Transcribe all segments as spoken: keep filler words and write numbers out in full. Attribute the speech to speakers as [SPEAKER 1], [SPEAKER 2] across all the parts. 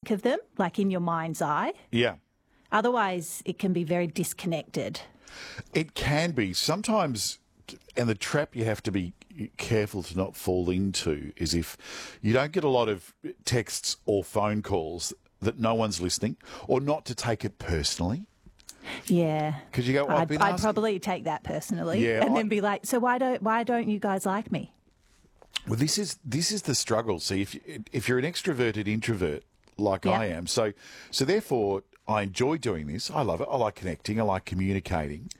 [SPEAKER 1] think of them, like in your mind's eye.
[SPEAKER 2] Yeah.
[SPEAKER 1] Otherwise, it can be very disconnected.
[SPEAKER 2] It can be. Sometimes, and the trap you have to be careful to not fall into is if you don't get a lot of texts or phone calls that no one's listening, or not to take it personally.
[SPEAKER 1] Yeah,
[SPEAKER 2] because you go, oh, I've
[SPEAKER 1] I'd,
[SPEAKER 2] been
[SPEAKER 1] I'd
[SPEAKER 2] asking...
[SPEAKER 1] probably take that personally,
[SPEAKER 2] yeah,
[SPEAKER 1] and
[SPEAKER 2] I...
[SPEAKER 1] then be like, so why don't why don't you guys like me?
[SPEAKER 2] Well, this is this is the struggle. See, if if you're an extroverted introvert like
[SPEAKER 1] yeah.
[SPEAKER 2] I am, so so therefore I enjoy doing this. I love it. I like connecting. I like communicating.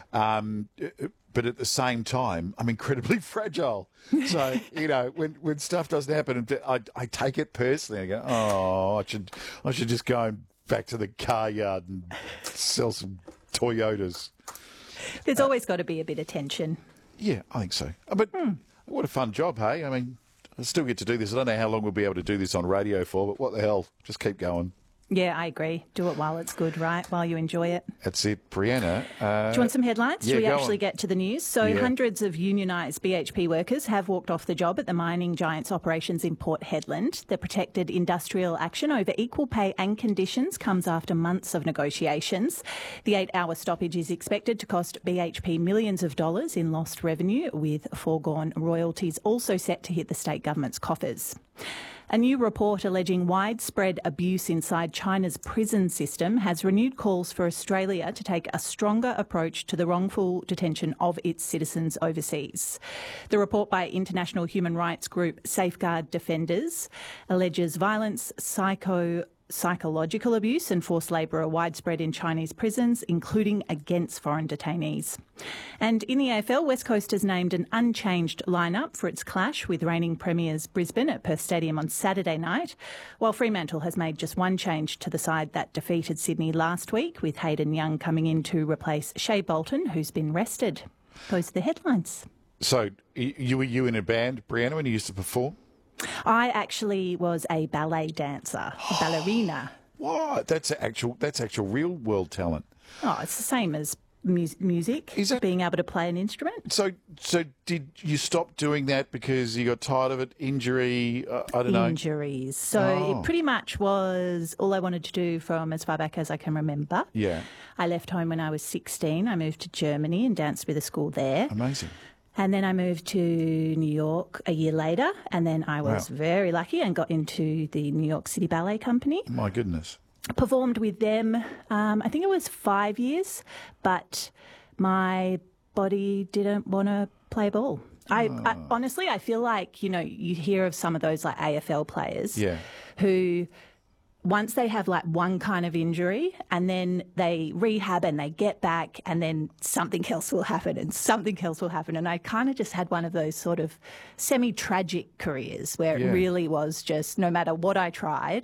[SPEAKER 2] Um, but at the same time, I'm incredibly fragile. So, you know, when, when stuff doesn't happen, I, I take it personally. I go, oh, I should I should just go back to the car yard and sell some Toyotas.
[SPEAKER 1] There's
[SPEAKER 2] uh,
[SPEAKER 1] always got to be a bit of tension.
[SPEAKER 2] Yeah, I think so. But hmm. what a fun job, hey? I mean, I still get to do this. I don't know how long we'll be able to do this on radio for, but what the hell? Just keep going.
[SPEAKER 1] Yeah, I agree. Do it while it's good, right? While you enjoy it.
[SPEAKER 2] That's it. Brianna. Uh,
[SPEAKER 1] Do you want some headlines?
[SPEAKER 2] Yeah,
[SPEAKER 1] Should we
[SPEAKER 2] go
[SPEAKER 1] actually
[SPEAKER 2] on.
[SPEAKER 1] get to the news? So
[SPEAKER 2] yeah.
[SPEAKER 1] hundreds of unionised B H P workers have walked off the job at the mining giant's operations in Port Hedland. The protected industrial action over equal pay and conditions comes after months of negotiations. The eight-hour stoppage is expected to cost B H P millions of dollars in lost revenue, with foregone royalties also set to hit the state government's coffers. A new report alleging widespread abuse inside China's prison system has renewed calls for Australia to take a stronger approach to the wrongful detention of its citizens overseas. The report by international human rights group Safeguard Defenders alleges violence, psycho psychological abuse and forced labour are widespread in Chinese prisons, including against foreign detainees. And in the A F L, West Coast has named an unchanged lineup for its clash with reigning premiers Brisbane at Perth Stadium on Saturday night, while Fremantle has made just one change to the side that defeated Sydney last week, with Hayden Young coming in to replace Shea Bolton, who's been rested. Those are the headlines.
[SPEAKER 2] So you were you in a band, Brianna, when you used to perform?
[SPEAKER 1] I actually was a ballet dancer, a ballerina.
[SPEAKER 2] What? That's actual. That's actual real world talent.
[SPEAKER 1] Oh, it's the same as mu- music.
[SPEAKER 2] Is that
[SPEAKER 1] being able to play an instrument?
[SPEAKER 2] So, so did you stop doing that because you got tired of it? Injury? Uh, I don't know.
[SPEAKER 1] Injuries. So
[SPEAKER 2] oh.
[SPEAKER 1] it pretty much was all I wanted to do from as far back as I can remember.
[SPEAKER 2] Yeah.
[SPEAKER 1] I left home when I was sixteen. I moved to Germany and danced with a school there.
[SPEAKER 2] Amazing.
[SPEAKER 1] And then I moved to New York a year later, and then I was
[SPEAKER 2] wow.
[SPEAKER 1] very lucky and got into the New York City Ballet Company.
[SPEAKER 2] My goodness.
[SPEAKER 1] Performed with them, um, I think it was five years, but my body didn't want to play ball. I,
[SPEAKER 2] oh.
[SPEAKER 1] I honestly, I feel like, you know, you hear of some of those like A F L players
[SPEAKER 2] yeah.
[SPEAKER 1] who... once they have like one kind of injury and then they rehab and they get back and then something else will happen and something else will happen. And I kind of just had one of those sort of semi-tragic careers where
[SPEAKER 2] yeah.
[SPEAKER 1] it really was just no matter what I tried,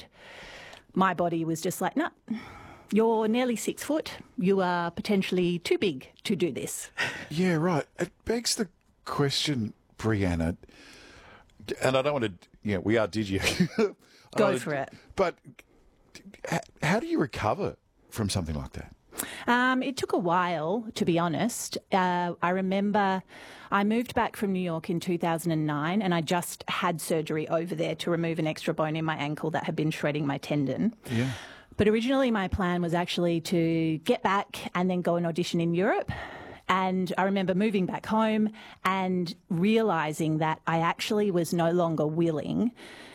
[SPEAKER 1] my body was just like, no, you're nearly six foot. You are potentially too big to do this.
[SPEAKER 2] Yeah, right. It begs the question, Brianna, and I don't want to, you know, we are digi.
[SPEAKER 1] Go for it.
[SPEAKER 2] But how do you recover from something like that?
[SPEAKER 1] Um, it took a while, to be honest. Uh, I remember I moved back from New York in two thousand nine and I just had surgery over there to remove an extra bone in my ankle that had been shredding my tendon.
[SPEAKER 2] Yeah.
[SPEAKER 1] But originally my plan was actually to get back and then go and audition in Europe. And I remember moving back home and realising that I actually was no longer willing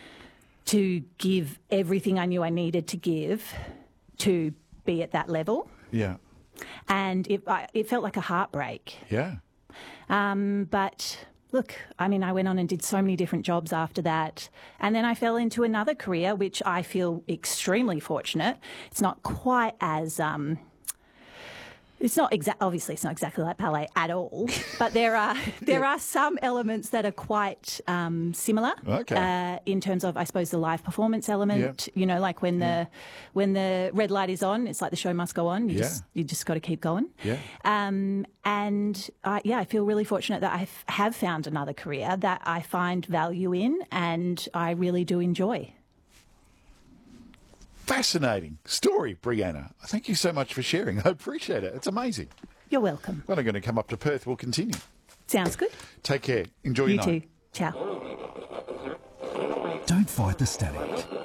[SPEAKER 1] to give everything I knew I needed to give to be at that level.
[SPEAKER 2] Yeah.
[SPEAKER 1] And it, I, it felt like a heartbreak.
[SPEAKER 2] Yeah.
[SPEAKER 1] Um, but look, I mean, I went on and did so many different jobs after that. And then I fell into another career, which I feel extremely fortunate. It's not quite as... Um, It's not exa- obviously it's not exactly like ballet at all, but there are there are some elements that are quite um, similar.
[SPEAKER 2] Okay.
[SPEAKER 1] Uh, in terms of, I suppose, the live performance element.
[SPEAKER 2] Yeah.
[SPEAKER 1] You know, like when
[SPEAKER 2] Yeah.
[SPEAKER 1] the when the red light is on, it's like the show must go on. You
[SPEAKER 2] Yeah.
[SPEAKER 1] just you just got to keep going.
[SPEAKER 2] Yeah.
[SPEAKER 1] Um, and I, yeah, I feel really fortunate that I f- have found another career that I find value in, and I really do enjoy.
[SPEAKER 2] Fascinating story, Brianna. Thank you so much for sharing. I appreciate it. It's amazing.
[SPEAKER 1] You're welcome.
[SPEAKER 2] Well, I'm going to come up to Perth. We'll continue.
[SPEAKER 1] Sounds good.
[SPEAKER 2] Take care. Enjoy
[SPEAKER 1] You
[SPEAKER 2] your night.
[SPEAKER 1] too. Ciao.
[SPEAKER 3] Don't fight the static.